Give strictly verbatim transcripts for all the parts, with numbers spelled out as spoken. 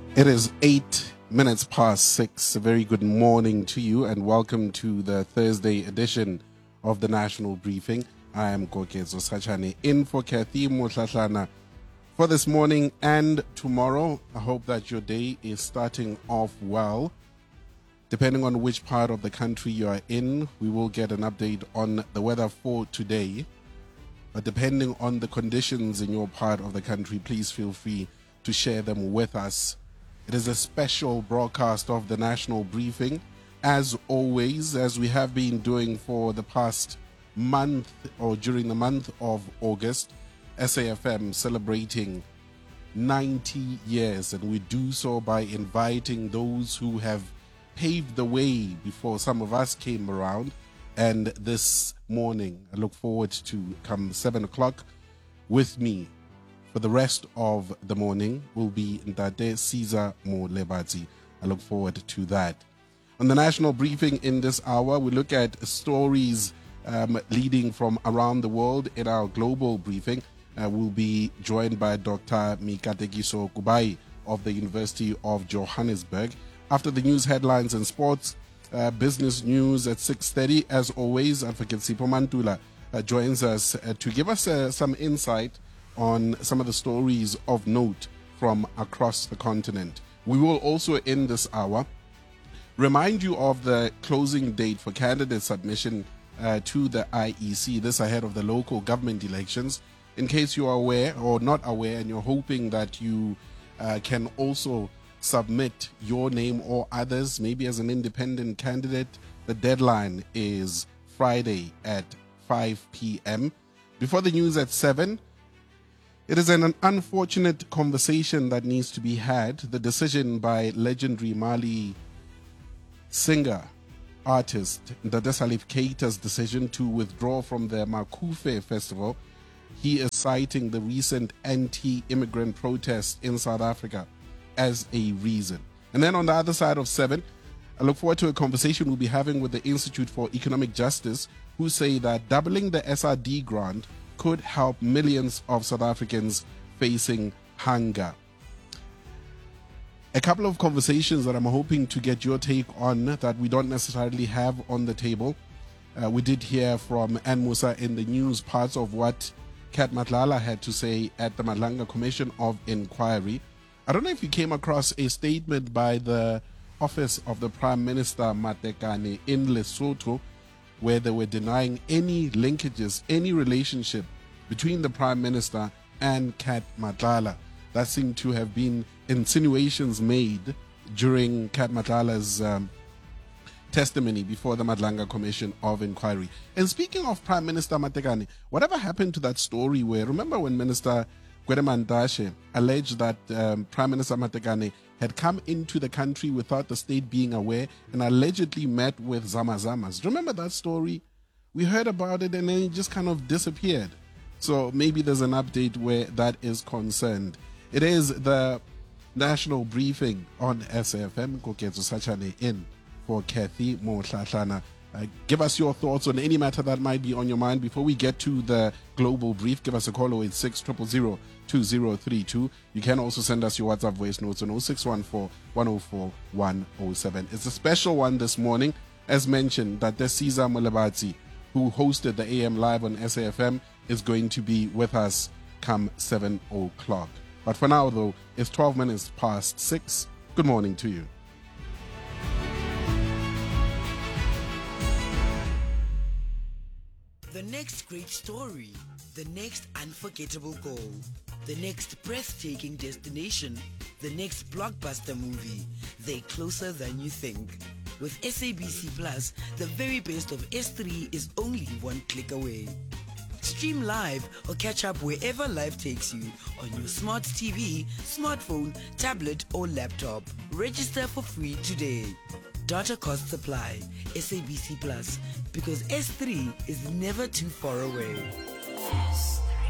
It is eight minutes past six. A very good morning to you and welcome to the Thursday edition of the National Briefing. I am Kokezo Sachane in for Kathy Motlatlana for this morning and tomorrow. I hope that your day is starting off well. Depending on which part of the country you are in, we will get an update on the weather for today. But depending on the conditions in your part of the country, please feel free to share them with us. It is a special broadcast of the National Briefing, as always, as we have been doing for the past month or during the month of August. S A F M celebrating ninety years, and we do so by inviting those who have paved the way before some of us came around. And this morning, I look forward to come seven o'clock with me. For the rest of the morning will be Ndade Caesar Molebati. I look forward to that. On the National Briefing in this hour, we look at stories um, leading from around the world. In our global briefing, uh, we'll be joined by Doctor Mikatekiso Kubai of the University of Johannesburg. After the news headlines and sports, uh, business news at six thirty. As always, Advocate Sipho Mantula uh, joins us uh, to give us uh, some insight on some of the stories of note from across the continent. We will also, in this hour, remind you of the closing date for candidate submission uh, to the I E C, this ahead of the local government elections. In case you are aware or not aware and you're hoping that you uh, can also submit your name or others, maybe as an independent candidate, the deadline is Friday at five p.m. Before the news at seven, it is an unfortunate conversation that needs to be had. The decision by legendary Mali singer, artist Ndade Salif Keita's decision to withdraw from the Makufe Festival. He is citing the recent anti-immigrant protests in South Africa as a reason. And then on the other side of seven, I look forward to a conversation we'll be having with the Institute for Economic Justice, who say that doubling the S R D grant could help millions of South Africans facing hunger. A couple of conversations that I'm hoping to get your take on that we don't necessarily have on the table. Uh, we did hear from Ann Musa in the news parts of what Kat Matlala had to say at the Madlanga Commission of Inquiry. I don't know if you came across a statement by the Office of the Prime Minister Matekane in Lesotho, where they were denying any linkages, any relationship between the Prime Minister and Kat Matlala. That seemed to have been insinuations made during Kat Matlala's um, testimony before the Madlanga Commission of Inquiry. And speaking of Prime Minister Matekane, whatever happened to that story where, remember when Minister Gwede alleged that um, Prime Minister Matekane had come into the country without the state being aware and allegedly met with Zamazamas. Remember that story? We heard about it and then it just kind of disappeared. So maybe there's an update where that is concerned. It is the National Briefing on S A F M. Kokezo Sachane in for Kathy Motlatlana. Uh, give us your thoughts on any matter that might be on your mind. Before we get to the global brief, give us a call oh eight six, zero zero zero, two zero three two. You can also send us your WhatsApp voice notes on oh six one four, one oh four, one oh seven. It's a special one this morning. As mentioned, that the Caesar Molebati, who hosted the A M Live on S A F M, is going to be with us come seven o'clock. But for now, though, it's twelve minutes past six. Good morning to you. The next great story, the next unforgettable goal, the next breathtaking destination, the next blockbuster movie, they're closer than you think. With S A B C Plus, the very best of S three is only one click away. Stream live or catch up wherever life takes you on your smart T V, smartphone, tablet or laptop. Register for free today. Data costs apply. S A B C Plus, because S three is never too far away. S three.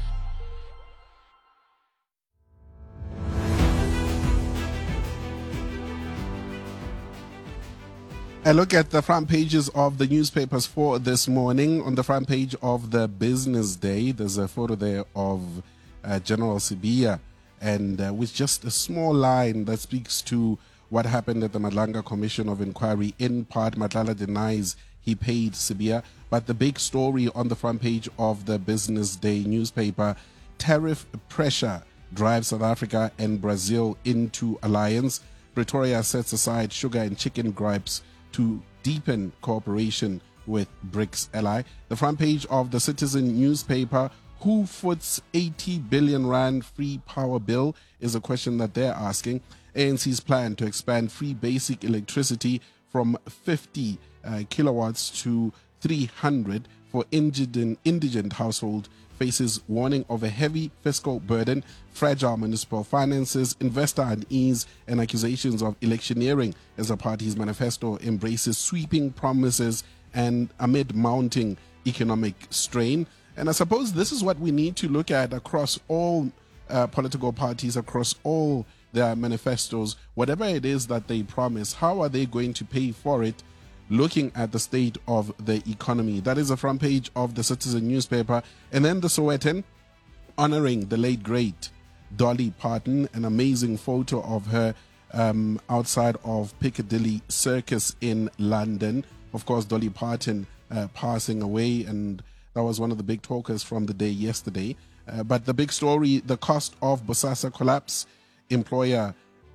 I look at the front pages of the newspapers for this morning. On the front page of the Business Day, there's a photo there of uh, General Sibiya and uh, with just a small line that speaks to what happened at the Madlanga Commission of Inquiry. In part, Madlala denies he paid Sibiya, but the big story on the front page of the Business Day newspaper: tariff pressure drives South Africa and Brazil into alliance. Pretoria sets aside sugar and chicken gripes to deepen cooperation with BRICS ally. The front page of the Citizen newspaper: who foots eighty billion rand free power bill, is a question that they're asking. A N C's plan to expand free basic electricity from fifty uh, kilowatts to three hundred for indigent, indigent household faces warning of a heavy fiscal burden, fragile municipal finances, investor unease, and accusations of electioneering as the party's manifesto embraces sweeping promises and amid mounting economic strain. And I suppose this is what we need to look at across all uh, political parties, across all their manifestos. Whatever it is that they promise, how are they going to pay for it, looking at the state of the economy? That is the front page of the Citizen newspaper. And then the Sowetan, honoring the late great Dolly Parton, an amazing photo of her um, outside of Piccadilly Circus in London. Of course, Dolly Parton uh, passing away, and that was one of the big talkers from the day yesterday. Uh, but the big story: the cost of Bosasa collapse, employer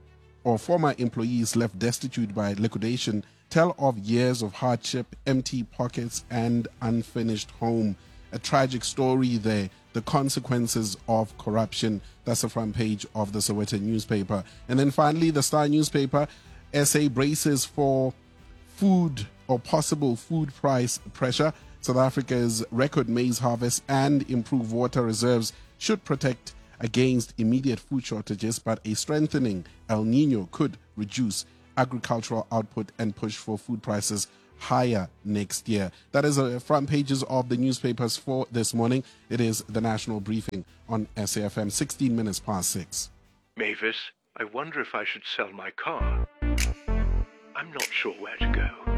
or former employees left destitute by liquidation, tell of years of hardship, empty pockets, and unfinished home. A tragic story there. The consequences of corruption. That's the front page of the Sowetan newspaper. And then finally, the Star newspaper: S A braces for food or possible food price pressure. South Africa's record maize harvest and improved water reserves should protect against immediate food shortages, but a strengthening El Nino could reduce agricultural output and push for food prices higher next year. That is the front pages of the newspapers for this morning. It is the National Briefing on S A F M, sixteen minutes past six. Mavis, I wonder if I should sell my car. I'm not sure where to go.